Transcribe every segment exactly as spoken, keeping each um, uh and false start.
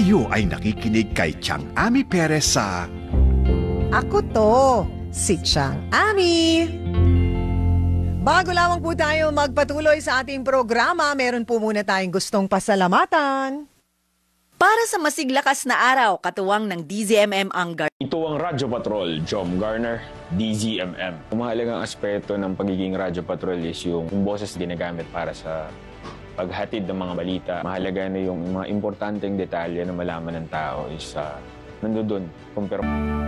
Kayo ay nakikinig kay Chang Ami Perez sa Ako to, si Chang Ami. Bago lamang po tayo magpatuloy sa ating programa, meron po muna tayong gustong pasalamatan. Para sa masiglakas na araw, katuwang ng D Z M M ang Gar- Ito ang Radyo Patrol, Jom Garner, D Z M M. Ang mahalagang aspeto ng pagiging Radyo Patrol is yung, yung boses ginagamit para sa paghatid ng mga balita. Mahalaga na yung mga importanteng detalye na malaman ng tao is uh, nandoon. Kumpara.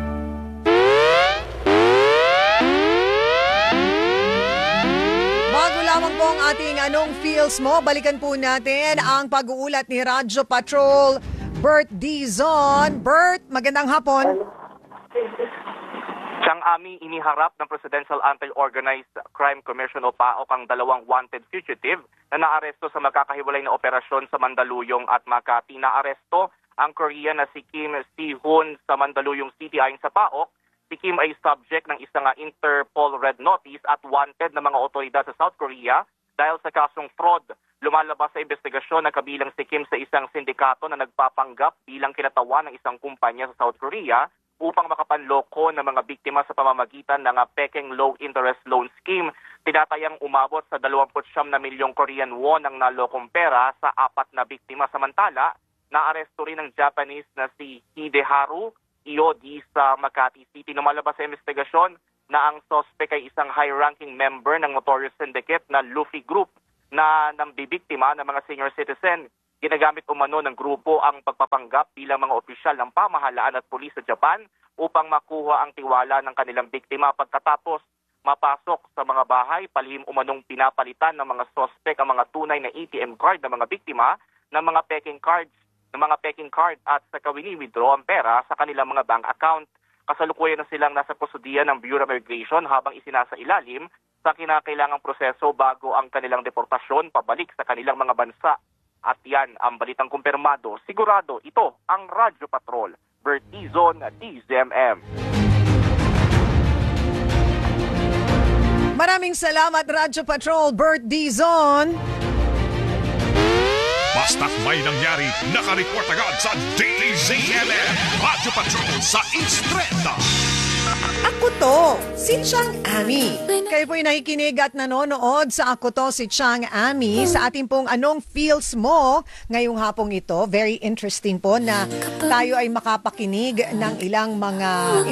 Bago lamang po ang ating Anong Feels Mo, balikan po natin ang pag-uulat ni Radyo Patrol, Bert Dizon. Bert, magandang hapon. Chang Ami, iniharap ng Presidential Anti-Organized Crime Commission o PAOK ang dalawang wanted fugitive na naaresto sa magkakahiwalay na operasyon sa Mandaluyong at Makati. Naaresto ang Korean na si Kim Si-hoon sa Mandaluyong City ayon sa PAOK. Si Kim ay subject ng isang Interpol Red Notice at wanted ng mga otoridad sa South Korea dahil sa kasong fraud. Lumalabas sa investigasyon na kabilang si Kim sa isang sindikato na nagpapanggap bilang kinatawan ng isang kumpanya sa South Korea upang makapanloko ng mga biktima sa pamamagitan ng Peking Low Interest Loan Scheme. Tinatayang umabot sa dalawampu't siyam na milyong Korean won ang nalokong pera sa apat na biktima. Samantala, naaresto rin ang Japanese na si Hideharu Iodi sa Makati City. Lumalabas sa investigasyon na ang suspect ay isang high-ranking member ng notorious syndicate na Luffy Group na nambibiktima ng mga senior citizen. Ginagamit umano ng grupo ang pagpapanggap bilang mga opisyal ng pamahalaan at pulis sa Japan upang makuha ang tiwala ng kanilang biktima. Pagkatapos mapasok sa mga bahay, palihim umanong pinapalitan ng mga suspect ang mga tunay na A T M card ng mga biktima ng mga peking cards ng mga peking card at sa kawini-withdraw ang pera sa kanilang mga bank account. Kasalukuyan na silang nasa kustudiya ng Bureau of Immigration habang isinasa ilalim sa kinakailangang proseso bago ang kanilang deportasyon pabalik sa kanilang mga bansa. At yan ang balitang kumpirmado. Sigurado ito ang Radyo Patrol, Bert Dizon, D Z M M. Maraming salamat, Radyo Patrol, Bert Dizon. Basta't may nangyari, naka-report agad sa D Z M M. Radyo Patrol sa Instreta. Ako to, si Chang Ami. Kayo po'y nakikinig at nanonood sa Ako to, si Chang Ami sa ating pong Anong Feels Mo ngayong hapong ito. Very interesting po na tayo ay makapakinig ng ilang mga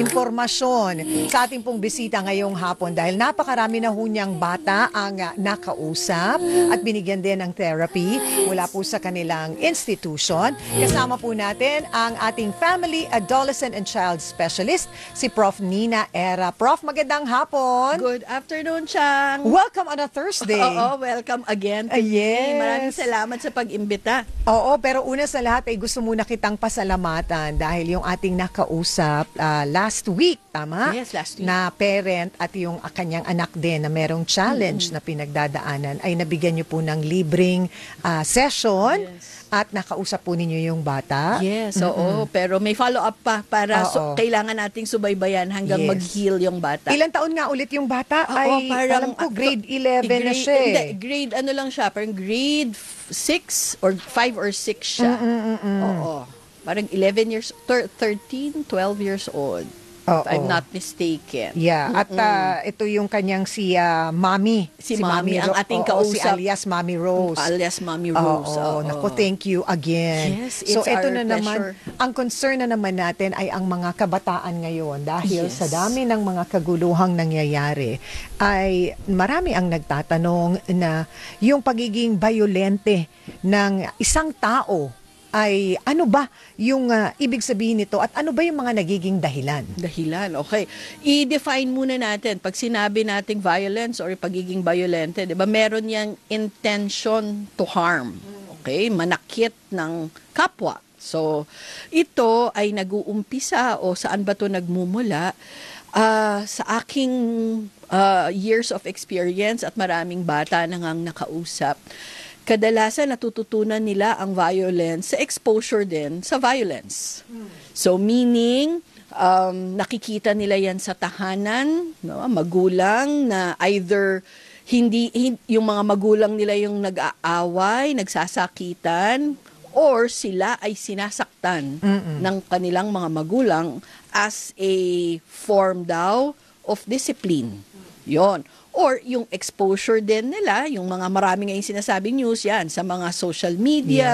impormasyon sa ating pong bisita ngayong hapon dahil napakarami na ho niyang bata ang uh, nakausap at binigyan din ng therapy mula po sa kanilang institution. Kasama po natin ang ating Family, Adolescent and Child Specialist, si Prof Nina Era. Prof, magandang hapon. Good afternoon, Chang. Welcome on a Thursday. Oo, welcome again to Uh, me. yes. Maraming salamat sa pag-imbita. Oo, pero una sa lahat ay gusto muna kitang pasalamatan dahil yung ating nakausap uh, last week, tama? Yes, last week. Na parent at yung uh, kanyang anak din na merong challenge mm-hmm. na pinagdadaanan ay nabigyan niyo po ng libreng uh, session. Yes. At nakausap po ninyo yung bata. Yes, oo. Mm-hmm. Pero may follow-up pa para so, kailangan nating subaybayan hanggang yes. mag-heal yung bata. Ilang taon nga ulit yung bata? Oo, ay, parang, alam ko, grade eleven grade, na siya. Hindi, grade ano lang siya, parang grade six or five or six siya. Mm-mm-mm. Oo. Parang eleven years, thirteen, twelve years old. Oh, If I'm oh. not mistaken. Yeah, at uh, ito yung kanyang si uh, Mami. Si, si Mami, ang Ro- ating oo, kausap. Si alias Mami Rose. Alias Mami Rose. Oo, oo. naku, thank you again. Yes, it's so ito our na pleasure. naman, ang concern na naman natin ay ang mga kabataan ngayon dahil Yes. sa dami ng mga kaguluhang nangyayari ay marami ang nagtatanong na yung pagiging violente ng isang tao ay ano ba yung uh, ibig sabihin nito at ano ba yung mga nagiging dahilan? Dahilan, okay. I-define muna natin. Pag sinabi nating violence or pagiging violente, di ba, meron yang intention to harm. Okay? Manakit ng kapwa. So, ito ay nag-uumpisa o saan ba ito nagmumula? Uh, sa aking uh, years of experience at maraming bata na ngang nakausap, kadalasan natututunan nila ang violence sa exposure din sa violence. So meaning, um, nakikita nila yan sa tahanan, no? Magulang na either hindi, hindi yung mga magulang nila yung nag-aaway, nagsasakitan, or sila ay sinasaktan ng kanilang mga magulang as a form daw of discipline. Yon. Or yung exposure din nila, yung mga marami ngayong sinasabing news yan, sa mga social media,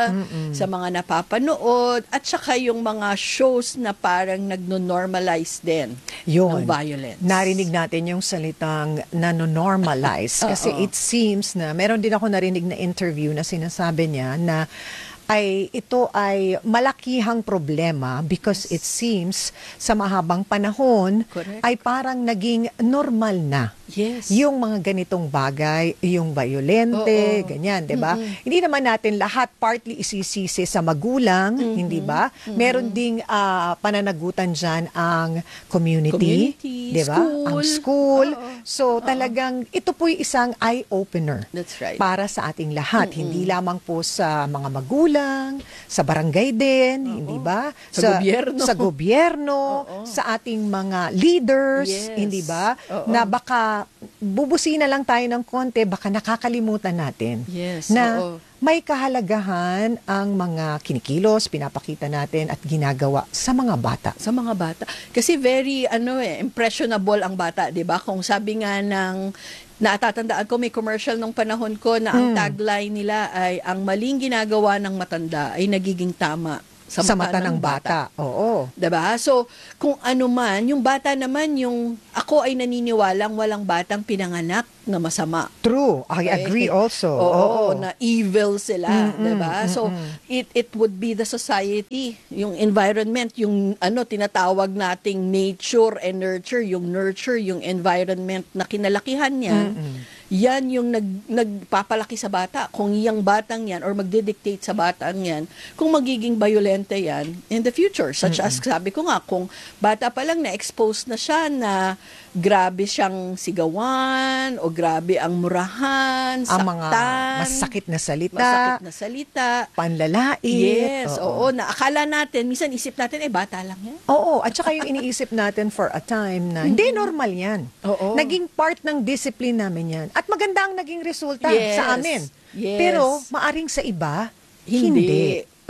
sa mga napapanood, at saka yung mga shows na parang nagno-normalize din Yun. ng violence. Narinig natin yung salitang nanonormalize kasi Oo. it seems na meron din ako narinig na interview na sinasabi niya na ay ito ay malakihang problema because it seems sa mahabang panahon Correct. ay parang naging normal na. Yes. Yung mga ganitong bagay, yung violente, Oo. ganyan, 'di ba? Hindi naman natin lahat partly isisisi sa magulang, hindi ba? Meron ding ah, pananagutan diyan ang community, Community, 'di ba? school. Ang school. Oo. So talagang ito po'y isang eye opener That's right. para sa ating lahat, hindi lamang po sa mga magulang, sa barangay din, hindi ba? Sa gobyerno. Sa gobyerno, Oo. sa ating mga leaders, Yes. hindi ba? Oo. Na baka bubusina lang tayo ng konti, baka nakakalimutan natin Yes, na oo. may kahalagahan ang mga kinikilos, pinapakita natin at ginagawa sa mga bata. Sa mga bata. Kasi very, ano eh, impressionable ang bata, di ba? Kung sabi nga ng, natatandaan ko, may commercial nung panahon ko na ang tagline nila ay, ang maling ginagawa ng matanda ay nagiging tama sa, Sa mata ng bata. Oo. Diba? So, kung ano man, yung bata naman, yung ako ay naniniwalang walang batang pinanganak na masama. True. I Okay? agree also. Oo, Oo. na evil sila, 'di ba? So it it would be the society, yung environment, yung ano tinatawag nating nature and nurture, yung nurture, yung environment na kinalakihan niyan. Yan yung nag, nagpapalaki sa bata. Kung yung batang yan or magdidictate sa batang yan, kung magiging violente yan in the future. Such as, sabi ko nga, kung bata pa lang na-expose na siya na grabe siyang sigawan o grabe ang murahan, Ang saktan. mga masakit na salita, Masakit na salita. panlalait. Yes, oo. Na akala natin, minsan isip natin, eh, bata lang yan. Oo, at saka yung iniisip natin for a time na hindi normal yan. Oo. Naging part ng discipline namin yan. At maganda ang naging resulta Yes. sa amin. Yes. Pero maaring sa iba, Hindi. hindi.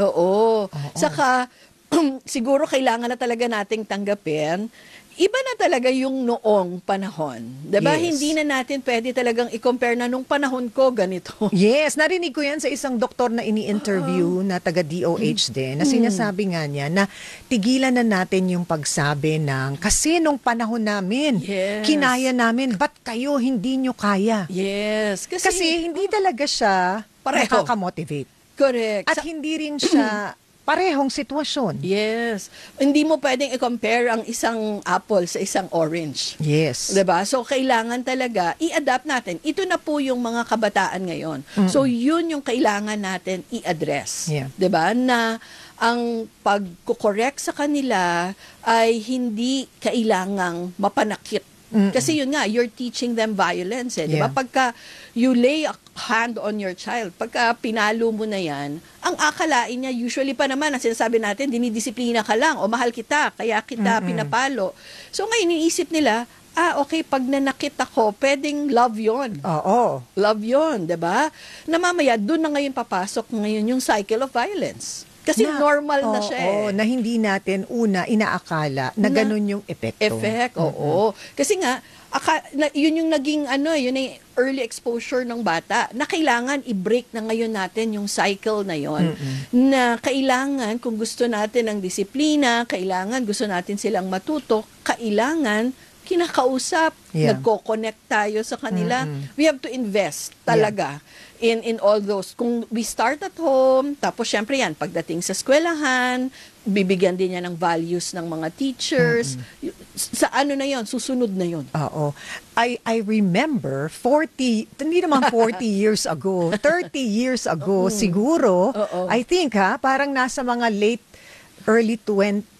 Oo. Saka, siguro kailangan na talaga nating tanggapin, iba na talaga yung noong panahon. Diba? Yes. Hindi na natin pwede talagang i-compare na nung panahon ko ganito. Yes, narinig ko yan sa isang doktor na ini-interview na taga-D O H din, na sinasabi nga niya na tigilan na natin yung pagsabi ng, kasi nung panahon namin, Yes. kinaya namin, ba't kayo hindi nyo kaya? Yes. Kasi, Kasi hindi talaga siya Pareho. nakaka-motivate. correct. At Sa- hindi rin siya parehong sitwasyon. yes. Hindi mo pwedeng i-compare ang isang apple sa isang orange. Yes. 'Di ba? So kailangan talaga i-adapt natin. Ito na po yung mga kabataan ngayon. So yun yung kailangan natin i-address. Yeah. 'Di ba? Na ang pagko-correct sa kanila ay hindi kailangang mapanakit. Kasi yun nga, you're teaching them violence. Eh, di ba? Yeah. Pagka you lay a hand on your child, pagka pinalo mo na yan, ang akalain niya, usually pa naman, ang sinasabi natin, dinidisiplina ka lang, o mahal kita, kaya kita pinapalo. So ngayon, iniisip nila, ah, okay, pag nanakit ako, pwedeng love yon. Oo. Love yon, di ba? Na mamaya, doon na ngayon papasok ngayon yung cycle of violence. Kasi Na- normal na oo, siya eh. na hindi natin una inaakala na, Na- ganun yung epekto. Effect, oo. Kasi nga, aka, na, yun yung naging ano, yun yung early exposure ng bata na kailangan i-break na ngayon natin yung cycle na yon. Na kailangan, kung gusto natin ng disiplina, kailangan gusto natin silang matuto, kailangan kinakausap, Yeah. nagko-connect tayo sa kanila. We have to invest talaga in in all those. Kung we start at home, tapos syempre yan, pagdating sa eskwelahan, bibigyan din niya ng values ng mga teachers. Y- Sa ano na yon, susunod na yon. Oo. I I remember forty, hindi naman forty years ago, thirty years ago siguro, Oo. I think ha, parang nasa mga late early twenty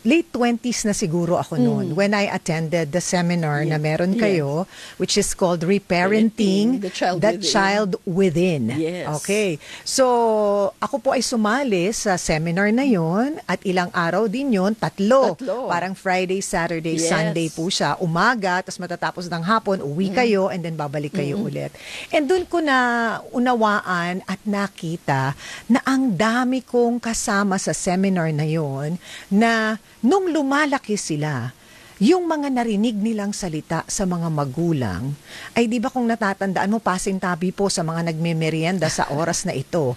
late twenties na siguro ako noon when I attended the seminar na meron kayo, which is called Reparenting The Child the Within. Child Within. Yes. Okay. So, ako po ay sumali sa seminar na yon at ilang araw din yon, tatlo. Tatlo. Parang Friday, Saturday, Yes. Sunday po siya. Umaga, tapos matatapos ng hapon, uwi kayo, and then babalik kayo ulit. And doon ko na unawaan at nakita na ang dami kong kasama sa seminar na yon na nung lumalaki sila, yung mga narinig nilang salita sa mga magulang, ay di ba kung natatandaan mo, pasintabi po sa mga nagme-merienda sa oras na ito,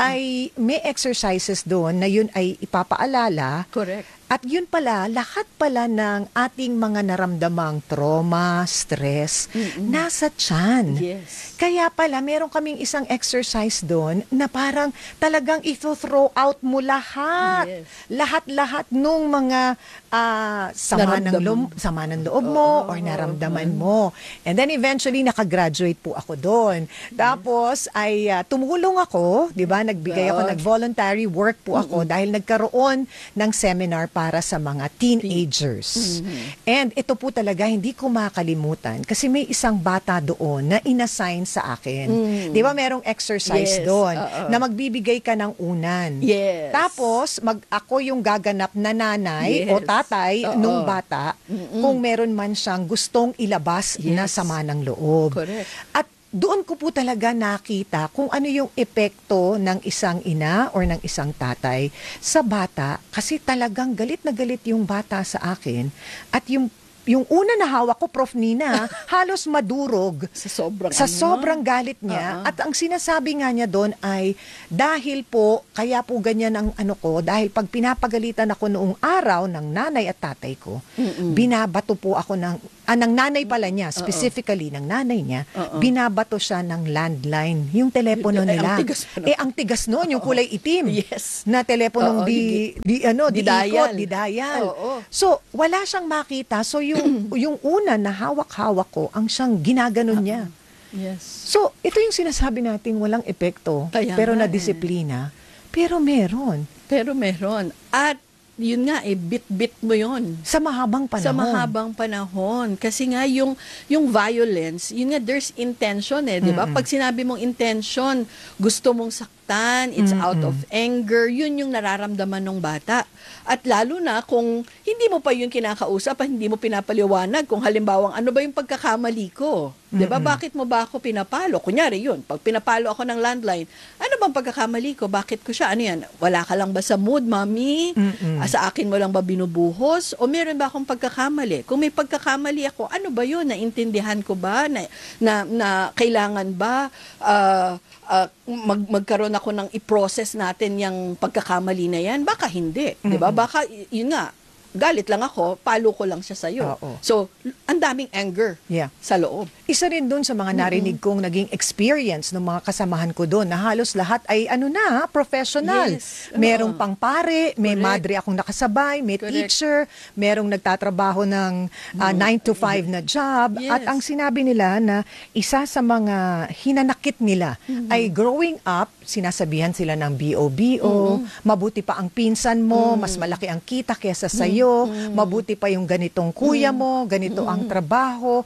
ay may exercises doon na yun ay ipapaalala. Correct. At yun pala, lahat pala ng ating mga naramdamang trauma, stress, nasa tiyan. Yes. Kaya pala, meron kaming isang exercise doon na parang talagang ito-throw out mo lahat. Yes. Lahat-lahat nung mga ah, sama, ng Naramdaman. loob, sama ng loob mo or naramdaman mo. And then eventually, nakagraduate po ako doon. Tapos, ay ah, tumulong ako, di ba? Nagbigay ako, God. nag-voluntary work po ako dahil nagkaroon ng seminar para sa mga teenagers. And ito po talaga, hindi ko makalimutan kasi may isang bata doon na inassign sa akin. Di ba merong exercise Yes, doon oo. na magbibigay ka ng unan. Yes. Tapos, mag, ako yung gaganap na nanay o Yes. tatay Oo. nung bata kung meron man siyang gustong ilabas na Yes. sama ng loob. Correct. At doon ko po talaga nakita kung ano yung epekto ng isang ina or ng isang tatay sa bata kasi talagang galit na galit yung bata sa akin at yung yung una na hawak ko, Prof Nina, halos madurog Sa sobrang sa ano, sobrang galit niya. Oo. At ang sinasabi nga niya doon ay dahil po, kaya po ganyan ang ano ko, dahil pag pinapagalitan ako noong araw ng nanay at tatay ko, binabato po ako ng, ah, ng nanay pala niya, specifically ng nanay niya, binabato siya ng landline, yung telepono Eh, nila. ang tigas pa eh, ang tigas noon, yung kulay itim. Yes. Na teleponong Oo, di, di, ano, di, di-dial. ikot, di dial. Oo. So, wala siyang makita. So, yung, yung una na hawak-hawak ko, ang siyang ginaganon niya. Yes. So, ito yung sinasabi nating walang epekto, Kaya pero nga na eh. disiplina. Pero meron. Pero meron. At yun nga, eh, bit-bit mo yun. Sa mahabang panahon. Sa mahabang panahon. Kasi nga, yung, yung violence, yun nga, there's intention eh, di ba? Pag sinabi mong intention, gusto mong saktan, it's out of anger, yun yung nararamdaman ng bata. At lalo na kung hindi mo pa yung kinakausap, hindi mo pinapaliwanag kung halimbawang ano ba yung pagkakamali ko. 'Di ba? Bakit mo ba ako pinapalo? Kunyari yun, pag pinapalo ako ng landline, ano bang pagkakamali ko? Bakit ko siya? Ano yan? Wala ka lang ba sa mood, mami? Ah, sa akin mo lang ba binubuhos? O meron ba akong pagkakamali? Kung may pagkakamali ako, ano ba yun? Naintindihan ko ba? Na, na, na kailangan ba ah, ah, mag, magkaroon ako ng i-process natin yung pagkakamali na yan? Baka hindi. 'Di ba? Baka, y- yun nga, galit lang ako, palo ko lang siya sa'yo. Oo. So, ang daming anger Yeah. sa loob. Isa rin doon sa mga narinig kong naging experience ng mga kasamahan ko doon na halos lahat ay ano na, professional. Yes. Merong Oo. pang pare, may Correct. madre akong nakasabay, may Correct. teacher, merong nagtatrabaho ng nine to five na job. Yes. At ang sinabi nila na isa sa mga hinanakit nila ay growing up, sinasabihan sila ng B O B O, mabuti pa ang pinsan mo, mas malaki ang kita kesa sa'yo, mabuti pa yung ganitong kuya mo, ganito ang trabaho.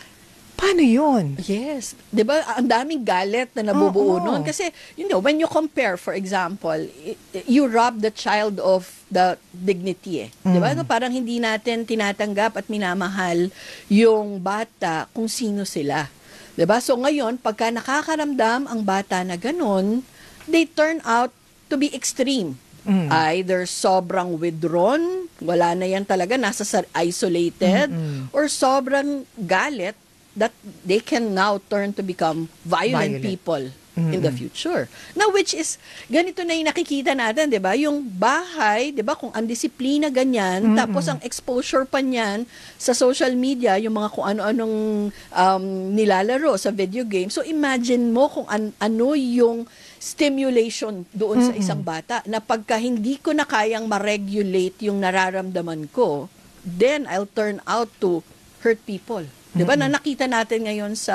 Paano yun? Yes. 'Di ba? Ang daming galit na nabubuo Oo. noon kasi you know, when you compare, for example, i- you rob the child of the dignity eh. 'Di ba? No, parang hindi natin tinatanggap at minamahal yung bata kung sino sila. 'Di ba? So ngayon, pagka nakakaramdam ang bata na ganun, they turn out to be extreme. Either sobrang withdrawn, wala na yan talaga, nasa sa- isolated, or sobrang galit that they can now turn to become violent, Violent. people in the future. Now, which is, ganito na yung nakikita natin, di ba? Yung bahay, di ba, kung ang disiplina ganyan, tapos ang exposure pa niyan sa social media, yung mga kung ano-anong um, nilalaro sa video game. So, imagine mo kung an- ano yung stimulation doon sa isang bata na pagka hindi ko na kayang ma-regulate yung nararamdaman ko, then I'll turn out to hurt people. 'Di ba? Na nakita natin ngayon sa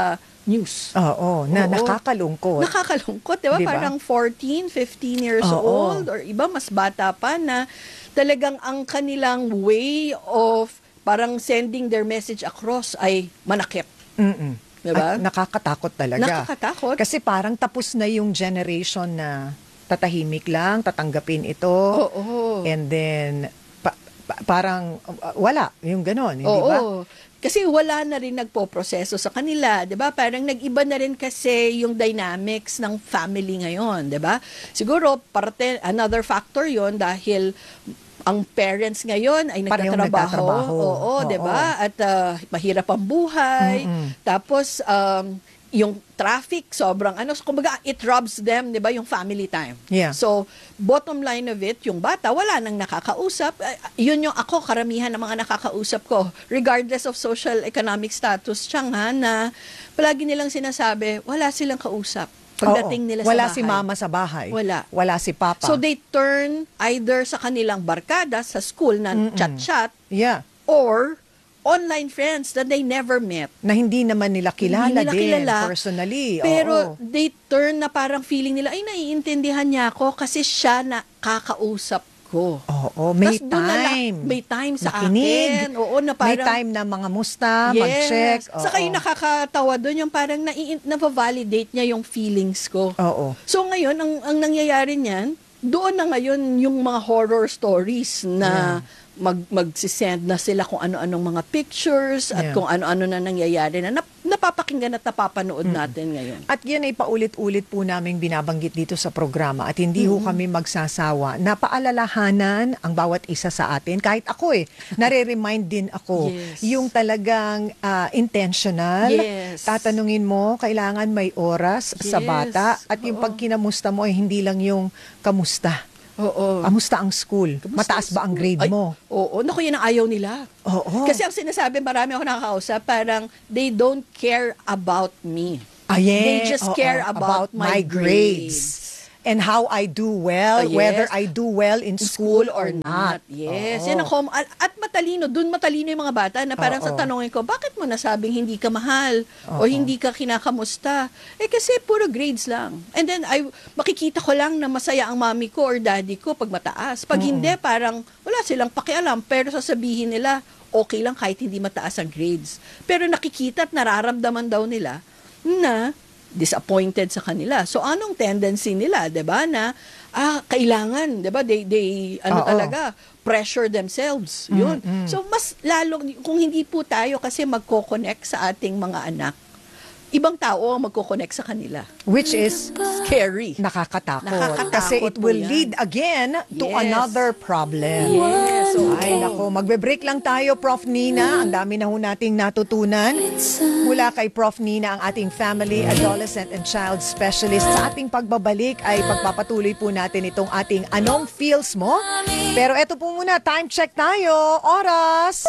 news. Oo, na Oo. nakakalungkot. Nakakalungkot, di ba? Di ba? Parang fourteen, fifteen years Oo. old or iba mas bata pa na talagang ang kanilang way of parang sending their message across ay manakit. Mm-mm. Di ba? At nakakatakot talaga. Nakakatakot. Kasi parang tapos na yung generation na tatahimik lang, tatanggapin ito. Oo. And then, pa- pa- parang uh, wala, yung ganon, hindi Oo. ba? Kasi wala na rin nagpo-proseso sa kanila, 'di ba? Parang nag-iba na rin kasi yung dynamics ng family ngayon, 'di ba? Siguro parte another factor 'yon dahil ang parents ngayon ay Parehong nagtatrabaho. nagtatrabaho. Oo, Oo. 'di ba? At uh, mahirap ang buhay. Mm-mm. Tapos um yung traffic sobrang ano, so, kumbaga it robs them, 'di ba, yung family time. Yeah. So bottom line of it, yung bata wala nang nakakausap. Uh, yun yung ako karamihan ng mga nakakausap ko regardless of social economic status siyang ha, na palagi nilang sinasabi wala silang kausap pagdating Oo. nila Wala sa bahay. si mama sa bahay. Wala. Wala si papa. So they turn either sa kanilang barkada sa school na Mm-mm. chat-chat yeah. or online friends that they never met. Na hindi naman nila kilala Hindi nila din kilala, personally. Pero Oo. they turn na parang feeling nila, ay naiintindihan niya ako kasi siya na kakausap ko. Oo, may Tas doon na lang- time. may time sa Makinig. akin. Oo, na May parang, time na mga musta, mag-check. Oo. Saka yung nakakatawa doon, yung parang nai- na-validate niya yung feelings ko. Oo. So ngayon, ang, ang nangyayari niyan, doon na ngayon yung mga horror stories na mag magsisend na sila kung ano-anong mga pictures at Yeah. kung ano-ano na nangyayari na nap, napapakinggan at napapanood natin ngayon. At yan ay paulit-ulit po naming binabanggit dito sa programa at hindi ho kami magsasawa na paalalahanan ang bawat isa sa atin. Kahit ako eh, nare-remind din ako Yes. yung talagang ah, intentional. Yes. Tatanungin mo, kailangan may oras sa Yes. bata at yung Oo. pag kinamusta mo ay hindi lang yung kamusta. Oo. Kamusta ang school? Mataas ba ang grade Ay, mo? Oo. Naku, yan ang ayaw nila. Oo. Kasi ang sinasabi, marami ako nakakausap, parang they don't care about me. Ah, yeah. They just Oo, care about, my grades. And how I do well, Ah, yes. whether I do well in school, or not. Yes. Oo. Yan ako. At, at matalino. Dun matalino yung mga bata na parang Oo. sa tanongin ko, bakit mo nasabing hindi ka mahal? Oo. O hindi ka kinakamusta? Eh kasi puro grades lang. And then, I, makikita ko lang na masaya ang mami ko or daddy ko pag mataas. Pag hindi, parang wala silang pakialam. Pero sasabihin nila, okay lang kahit hindi mataas ang grades. Pero nakikita at nararamdaman daw nila na disappointed sa kanila. So anong tendency nila, 'di ba, na ah kailangan, 'di ba? They they ano Oo. talaga, pressure themselves. 'Yun. So mas lalo kung hindi po tayo kasi magko-connect sa ating mga anak, ibang tao ang magko-connect sa kanila. Which is Scary. nakakatakot. Nakakatakot Kasi it po will yan. lead again to Yes. another problem. Yes. Ay, nako. Magbe-break lang tayo, Prof Nina. Ang dami na ho nating natutunan. Mula kay Prof Nina, ang ating family, adolescent, and child specialist. Sa ating pagbabalik ay pagpapatuloy po natin itong ating Anong Feels Mo? Pero eto po muna, time check tayo. Oras,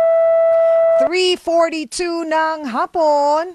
three forty-two ng hapon.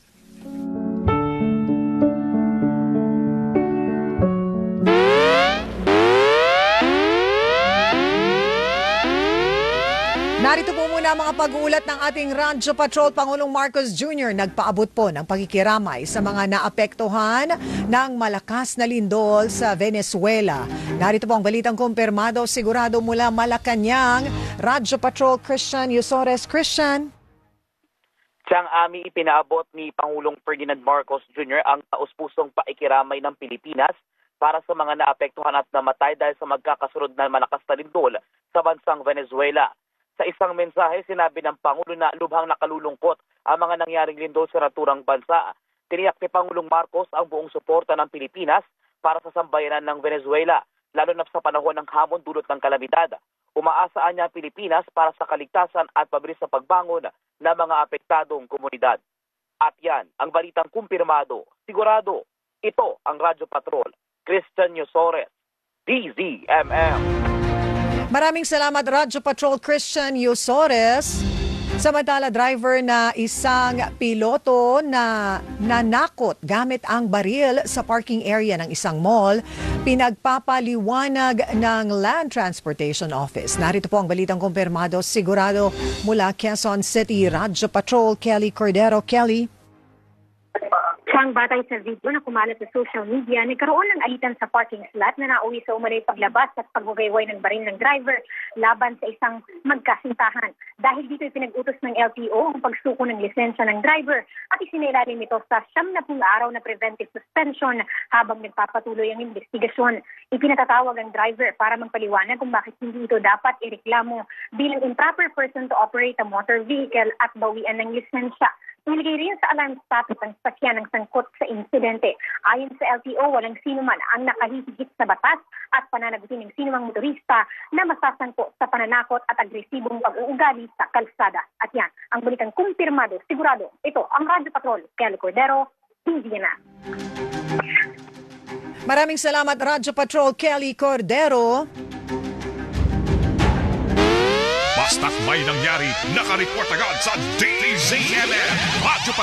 Narito po muna ang mga pag-uulat ng ating Radyo Patrol. Pangulong Marcos Junior nagpaabot po ng pakikiramay sa mga naapektuhan ng malakas na lindol sa Venezuela. Narito po ang balitang kumpirmado sigurado mula Malacanang. Radyo Patrol Christian Yusores. Christian. Siyang ami ipinaabot ni Pangulong Ferdinand Marcos Junior ang taus-pusong paikiramay ng Pilipinas para sa mga naapektuhan at namatay dahil sa magkakasunod na malakas na lindol sa bansang Venezuela. Sa isang mensahe, sinabi ng Pangulo na lubhang nakalulungkot ang mga nangyaring lindol sa naturang bansa. Tiniyak ni Pangulong Marcos ang buong suporta ng Pilipinas para sa sambayanan ng Venezuela, lalo na sa panahon ng hamon dulot ng kalamidad. Umaasaan niya ang Pilipinas para sa kaligtasan at pabilis na pagbangon ng mga apektadong komunidad. At yan, ang balitang kumpirmado, sigurado, ito ang Radyo Patrol, Christian Yusores, D Z M M. Maraming salamat, Radyo Patrol Christian Yusores. Samantala, driver na isang piloto na nanakot gamit ang baril sa parking area ng isang mall, pinagpapaliwanag ng Land Transportation Office. Narito po ang balitang kumpirmado, sigurado mula Quezon City. Radyo Patrol, Kelly Cordero. Kelly. Sang batay sa video na kumalat sa social media, nagkaroon ng alitan sa parking slot na nauwi sa umunay paglabas at pagwawayway ng baril ng driver laban sa isang magkasintahan. Dahil dito pinag-utos ng L T O ang pagsuko ng lisensya ng driver at isinailalim ito sa siyam na pung araw na preventive suspension habang nagpapatuloy ang investigasyon. Ipinatatawag ang driver para magpaliwanag kung bakit hindi ito dapat ireklamo bilang improper person to operate a motor vehicle at bawian ng lisensya. Nilagay rin sa alarm status ang sakyan ng sangkot sa insidente. Ayon sa L T O, walang sino man ang nakahihigit sa batas at pananagutin ng sinumang motorista na masasangkot sa pananakot at agresibong pag-uugali sa kalsada. At yan, ang balitang kumpirmado, sigurado. Ito ang Radyo Patrol, Kelly Cordero, hindi na. Maraming salamat, Radyo Patrol Kelly Cordero. Basta't may nangyari, nakareport agad sa Daily Z M M. Radyo Patrol.